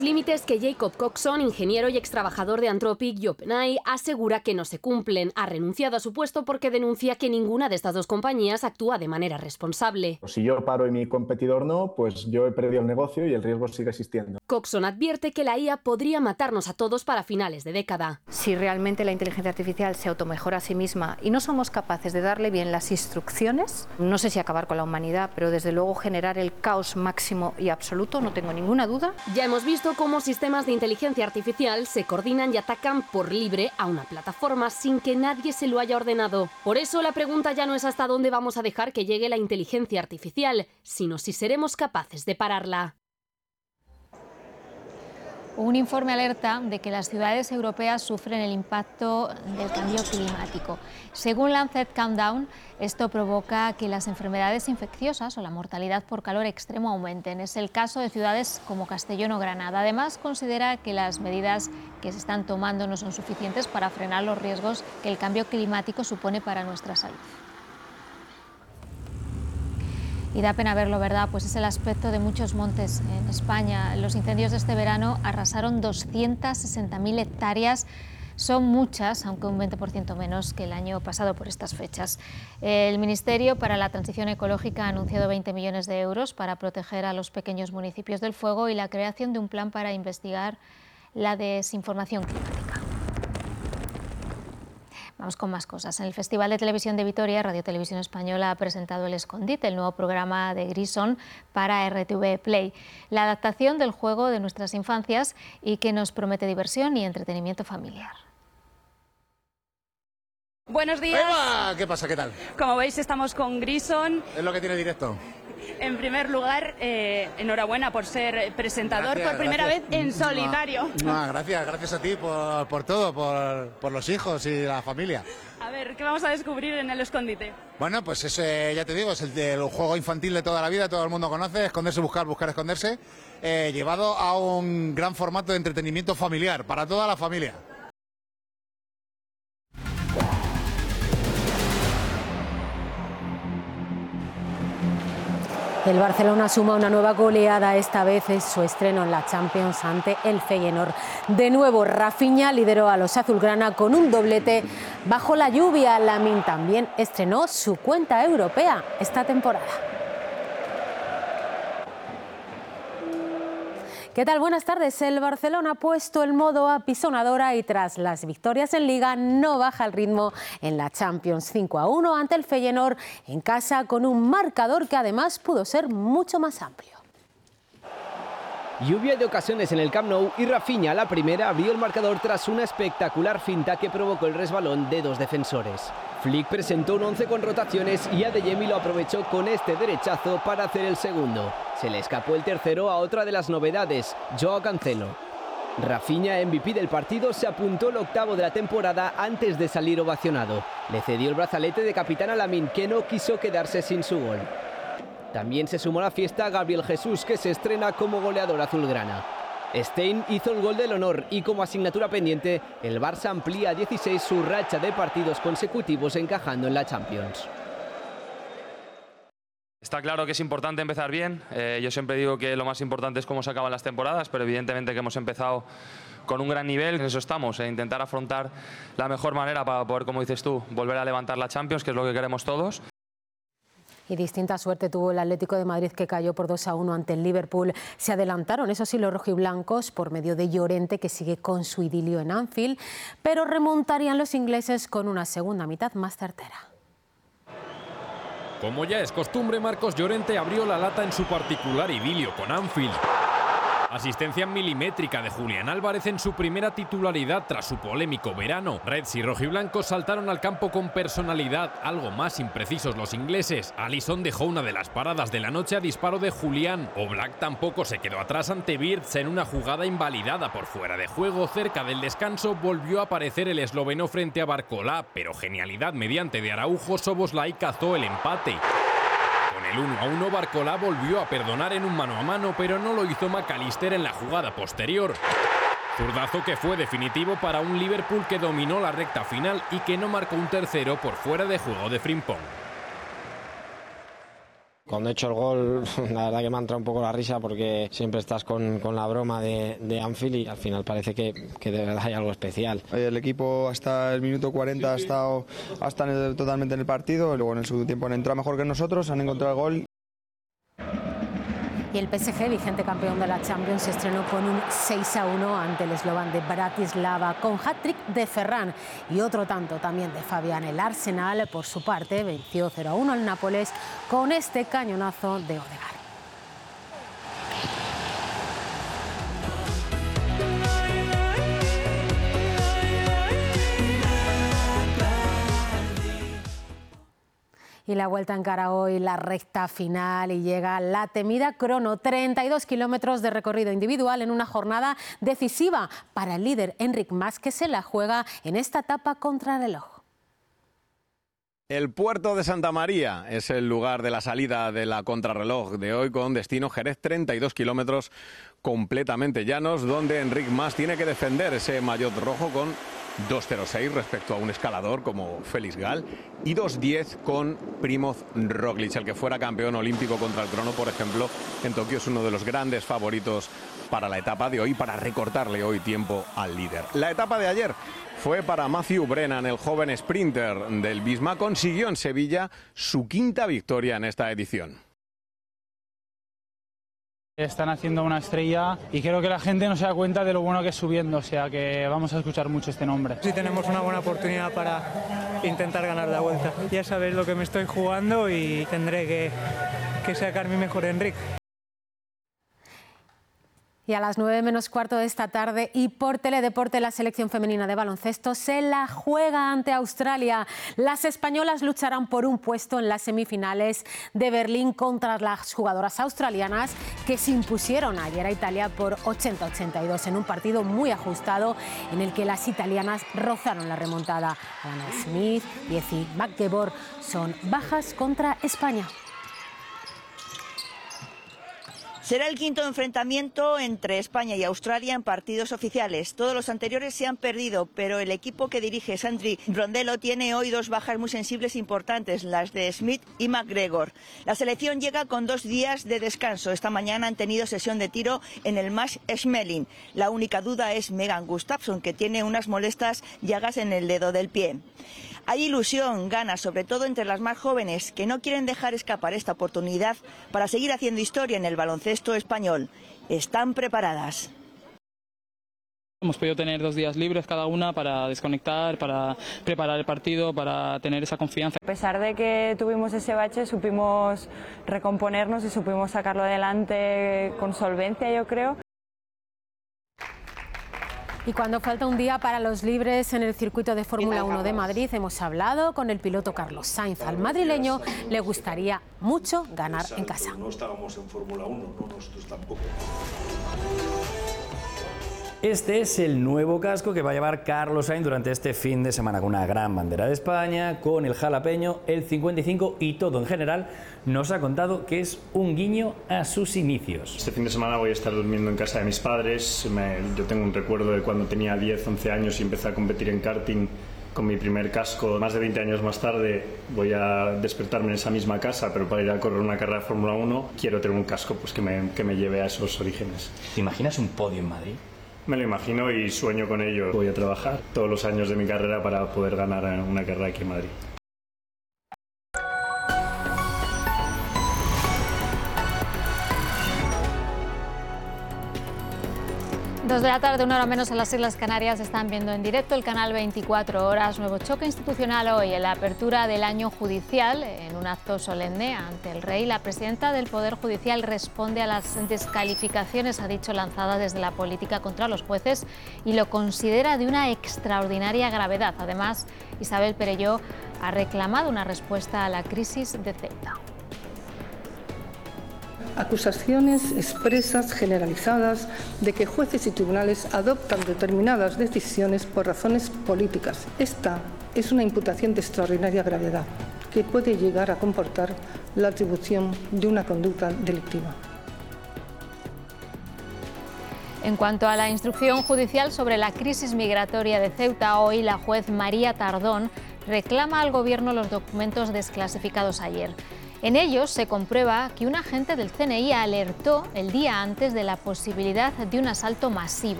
Límites que Jacob Coxon, ingeniero y extrabajador de Anthropic y OpenAI, asegura que no se cumplen. Ha renunciado a su puesto porque denuncia que ninguna de estas dos compañías actúa de manera responsable. Si yo paro y mi competidor no, pues yo he perdido el negocio y el riesgo sigue existiendo. Coxon advierte que la IA podría matarnos a todos para finales de década. Si realmente la inteligencia artificial se automejora a sí misma y no somos capaces de darle bien las instrucciones, no sé si acabar con la humanidad, pero desde luego generar el caos máximo y absoluto, no tengo ninguna duda. Ya hemos visto cómo sistemas de inteligencia artificial se coordinan y atacan por libre a una plataforma sin que nadie se lo haya ordenado. Por eso la pregunta ya no es hasta dónde vamos a dejar que llegue la inteligencia artificial, sino si seremos capaces de pararla. Un informe alerta de que las ciudades europeas sufren el impacto del cambio climático. Según Lancet Countdown, esto provoca que las enfermedades infecciosas o la mortalidad por calor extremo aumenten. Es el caso de ciudades como Castellón o Granada. Además, considera que las medidas que se están tomando no son suficientes para frenar los riesgos que el cambio climático supone para nuestra salud. Y da pena verlo, ¿verdad? Pues es el aspecto de muchos montes en España. Los incendios de este verano arrasaron 260.000 hectáreas. Son muchas, aunque un 20% menos que el año pasado por estas fechas. El Ministerio para la Transición Ecológica ha anunciado 20 millones de euros para proteger a los pequeños municipios del fuego y la creación de un plan para investigar la desinformación climática. Vamos con más cosas. En el Festival de Televisión de Vitoria, Radio Televisión Española ha presentado El Escondite, el nuevo programa de Grison para RTV Play. La adaptación del juego de nuestras infancias y que nos promete diversión y entretenimiento familiar. Buenos días. ¡Eva! ¿Qué pasa? ¿Qué tal? Como veis, estamos con Grison. Es lo que tiene directo. En primer lugar, enhorabuena por ser presentador Gracias, por primera vez en solitario. Gracias a ti por todo, por los hijos y la familia. A ver, ¿qué vamos a descubrir en El Escondite? Bueno, pues ya te digo, es el juego infantil de toda la vida, todo el mundo conoce, esconderse, buscar, esconderse, llevado a un gran formato de entretenimiento familiar, para toda la familia. El Barcelona suma una nueva goleada, esta vez es su estreno en la Champions ante el Feyenoord. De nuevo, Rafinha lideró a los azulgrana con un doblete bajo la lluvia. Lamine también estrenó su cuenta europea esta temporada. ¿Qué tal? Buenas tardes. El Barcelona ha puesto el modo apisonadora y tras las victorias en Liga no baja el ritmo en la Champions. 5-1 ante el Feyenoord en casa con un marcador que además pudo ser mucho más amplio. Lluvia de ocasiones en el Camp Nou y Rafinha, la primera, abrió el marcador tras una espectacular finta que provocó el resbalón de dos defensores. Flick presentó un 11 con rotaciones y Adeyemi lo aprovechó con este derechazo para hacer el segundo. Se le escapó el tercero a otra de las novedades, Joao Cancelo. Rafinha, MVP del partido, se apuntó el octavo de la temporada antes de salir ovacionado. Le cedió el brazalete de capitán a Lamine, que no quiso quedarse sin su gol. También se sumó a la fiesta Gabriel Jesús, que se estrena como goleador azulgrana. Stein hizo el gol del honor y como asignatura pendiente, el Barça amplía a 16 su racha de partidos consecutivos encajando en la Champions. Está claro que es importante empezar bien. Yo siempre digo que lo más importante es cómo se acaban las temporadas, pero evidentemente que hemos empezado con un gran nivel. En eso estamos, intentar afrontar la mejor manera para poder, como dices tú, volver a levantar la Champions, que es lo que queremos todos. Y distinta suerte tuvo el Atlético de Madrid, que cayó por 2-1 ante el Liverpool. Se adelantaron, eso sí, los rojiblancos por medio de Llorente, que sigue con su idilio en Anfield, pero remontarían los ingleses con una segunda mitad más certera. Como ya es costumbre, Marcos Llorente abrió la lata en su particular idilio con Anfield. Asistencia milimétrica de Julián Álvarez en su primera titularidad tras su polémico verano. Reds y rojiblancos saltaron al campo con personalidad, algo más imprecisos los ingleses. Alisson dejó una de las paradas de la noche a disparo de Julián. Oblak tampoco se quedó atrás ante Wirtz en una jugada invalidada por fuera de juego. Cerca del descanso volvió a aparecer el esloveno frente a Barcolá, pero genialidad mediante de Araujo, Szoboszlai cazó el empate. Con el 1-1, Barcolá volvió a perdonar en un mano a mano, pero no lo hizo McAllister en la jugada posterior. Zurdazo que fue definitivo para un Liverpool que dominó la recta final y que no marcó un tercero por fuera de juego de Frimpong. Cuando he hecho el gol, la verdad que me ha entrado un poco la risa porque siempre estás con la broma de Anfield y al final parece que de verdad hay algo especial. El equipo hasta el minuto 40 ha estado totalmente en el partido, luego en el segundo tiempo han entrado mejor que nosotros, han encontrado el gol. Y el PSG, vigente campeón de la Champions, se estrenó con un 6-1 ante el Slovan de Bratislava, con hat-trick de Ferran y otro tanto también de Fabián. El Arsenal, por su parte, venció 0-1 al Nápoles con este cañonazo de Odegaard. Y la Vuelta encara hoy la recta final y llega la temida crono. 32 kilómetros de recorrido individual en una jornada decisiva para el líder Enric Mas, que se la juega en esta etapa contrarreloj. El puerto de Santa María es el lugar de la salida de la contrarreloj de hoy, con destino Jerez, 32 kilómetros completamente llanos, donde Enric Mas tiene que defender ese maillot rojo con 2.06 respecto a un escalador como Félix Gal y 2.10 con Primoz Roglic, el que fuera campeón olímpico contra el crono, por ejemplo, en Tokio. Es uno de los grandes favoritos para la etapa de hoy, para recortarle hoy tiempo al líder. La etapa de ayer fue para Matthew Brennan, el joven sprinter del Visma. Consiguió en Sevilla su quinta victoria en esta edición. Están haciendo una estrella y creo que la gente no se da cuenta de lo bueno que es subiendo, o sea que vamos a escuchar mucho este nombre. Sí, tenemos una buena oportunidad para intentar ganar la Vuelta. Ya sabéis lo que me estoy jugando y tendré que sacar mi mejor Enric. Y a las 9 menos cuarto de esta tarde y por Teledeporte, la selección femenina de baloncesto se la juega ante Australia. Las españolas lucharán por un puesto en las semifinales de Berlín contra las jugadoras australianas, que se impusieron ayer a Italia por 80-82 en un partido muy ajustado en el que las italianas rozaron la remontada. Anna Smith y Ezi McGevour son bajas contra España. Será el quinto enfrentamiento entre España y Australia en partidos oficiales. Todos los anteriores se han perdido, pero el equipo que dirige Sandri Rondello tiene hoy dos bajas muy sensibles e importantes, las de Smith y McGregor. La selección llega con 2 días de descanso. Esta mañana han tenido sesión de tiro en el Max Schmeling. La única duda es Megan Gustafsson, que tiene unas molestas llagas en el dedo del pie. Hay ilusión, ganas, sobre todo entre las más jóvenes, que no quieren dejar escapar esta oportunidad para seguir haciendo historia en el baloncesto español. Están preparadas. Hemos podido tener 2 días libres cada una para desconectar, para preparar el partido, para tener esa confianza. A pesar de que tuvimos ese bache, supimos recomponernos y supimos sacarlo adelante con solvencia, yo creo. Y cuando falta un día para los libres en el circuito de Fórmula 1 de Madrid, hemos hablado con el piloto Carlos Sainz. Al madrileño le gustaría mucho ganar en casa. No estábamos en Fórmula 1, no nosotros tampoco. Este es el nuevo casco que va a llevar Carlos Sainz durante este fin de semana, con una gran bandera de España, con el jalapeño, el 55 y todo en general. Nos ha contado que es un guiño a sus inicios. Este fin de semana voy a estar durmiendo en casa de mis padres. Yo tengo un recuerdo de cuando tenía 10, 11 años y empecé a competir en karting con mi primer casco. Más de 20 años más tarde voy a despertarme en esa misma casa, pero para ir a correr una carrera de Fórmula 1 quiero tener un casco pues, que me lleve a esos orígenes. ¿Te imaginas un podio en Madrid? Me lo imagino y sueño con ello. Voy a trabajar todos los años de mi carrera para poder ganar una carrera aquí en Madrid. Dos de la tarde, 1 hora menos en las Islas Canarias, están viendo en directo el canal 24 Horas. Nuevo choque institucional hoy en la apertura del año judicial. En un acto solemne ante el rey, la presidenta del Poder Judicial responde a las descalificaciones, ha dicho, lanzadas desde la política contra los jueces y lo considera de una extraordinaria gravedad. Además, Isabel Perelló ha reclamado una respuesta a la crisis de Ceuta. Acusaciones expresas, generalizadas, de que jueces y tribunales adoptan determinadas decisiones por razones políticas. Esta es una imputación de extraordinaria gravedad, que puede llegar a comportar la atribución de una conducta delictiva. En cuanto a la instrucción judicial sobre la crisis migratoria de Ceuta, hoy la juez María Tardón reclama al Gobierno los documentos desclasificados ayer. En ellos se comprueba que un agente del CNI alertó el día antes de la posibilidad de un asalto masivo.